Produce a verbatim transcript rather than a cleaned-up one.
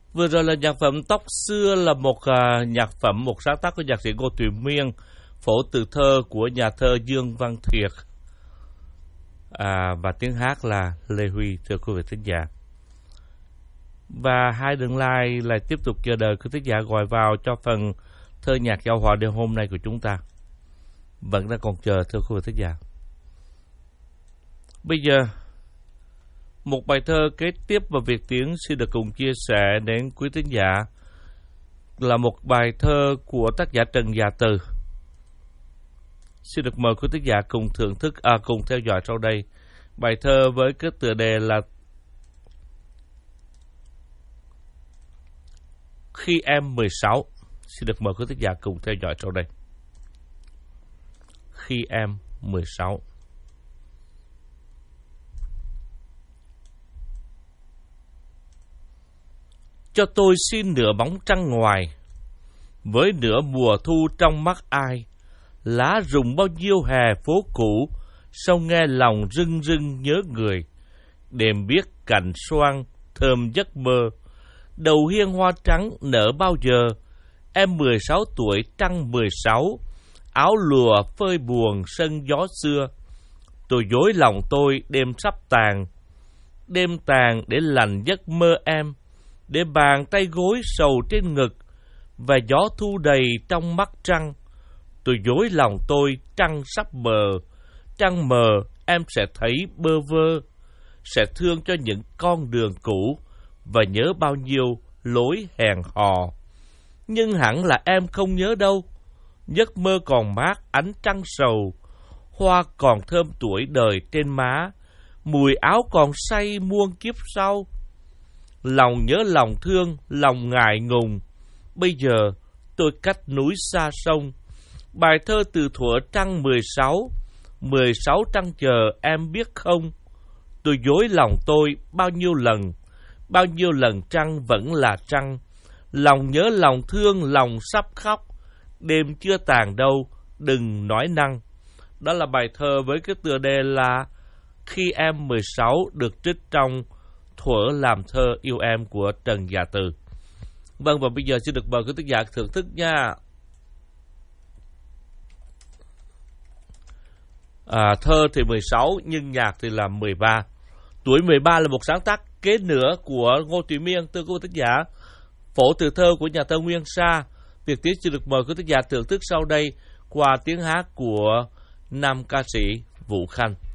Vừa rồi là nhạc phẩm Tóc Xưa, là một uh, nhạc phẩm, một sáng tác của nhạc sĩ Ngô Thụy Miên, phổ từ thơ của nhà thơ Dương Văn Thiệt, à, và tiếng hát là Lê Huy, thưa quý vị thính giả. Và hai đường lai lại tiếp tục chờ đợi quý thính giả gọi vào cho phần thơ nhạc giao hòa đêm hôm nay của chúng ta. Vẫn đang còn chờ, thưa quý vị thính giả. Bây giờ, một bài thơ kế tiếp và Việt Tiến xin được cùng chia sẻ đến quý thính giả là một bài thơ của tác giả Trần Dạ Từ. Xin được mời quý thính giả cùng thưởng thức, à, cùng theo dõi sau đây. Bài thơ với cái tựa đề là Khi em mười sáu. Xin được mời quý thính giả cùng theo dõi sau đây. Khi em mười sáu. Cho tôi xin nửa bóng trăng ngoài, với nửa mùa thu trong mắt ai. Lá rụng bao nhiêu hè phố cũ, sau nghe lòng rưng rưng nhớ người. Đêm biết cành xoan thơm giấc mơ, đầu hiên hoa trắng nở bao giờ. Em mười sáu tuổi trăng mười sáu, áo lụa phơi buồn sân gió xưa. Tôi dối lòng tôi đêm sắp tàn, đêm tàn để lành giấc mơ em, để bàn tay gối sầu trên ngực, và gió thu đầy trong mắt trăng. Tôi dối lòng tôi trăng sắp mờ, trăng mờ em sẽ thấy bơ vơ, sẽ thương cho những con đường cũ, và nhớ bao nhiêu lối hẹn hò. Nhưng hẳn là em không nhớ đâu, giấc mơ còn mát ánh trăng sầu, hoa còn thơm tuổi đời trên má, mùi áo còn say muôn kiếp sau. Lòng nhớ lòng thương, lòng ngại ngùng, bây giờ tôi cách núi xa sông. Bài thơ từ thuở trăng mười sáu, mười sáu trăng chờ em biết không. Tôi dối lòng tôi bao nhiêu lần, bao nhiêu lần trăng vẫn là trăng. Lòng nhớ lòng thương, lòng sắp khóc, đêm chưa tàn đâu, đừng nói năng. Đó là bài thơ với cái tựa đề là Khi em mười sáu, được trích trong Thuở làm thơ yêu em của Trần Dạ Từ. Vâng, và bây giờ xin được mời quý thính giả thưởng thức nha. À, thơ thì mười sáu nhưng nhạc thì là mười ba. Tuổi mười ba là một sáng tác kế nữa của Ngô Thụy Miên, thưa quý thính giả, phổ từ thơ của nhà thơ Nguyên Sa. Việc Tiến xin được mời quý thính giả thưởng thức sau đây qua tiếng hát của nam ca sĩ Vũ Khanh.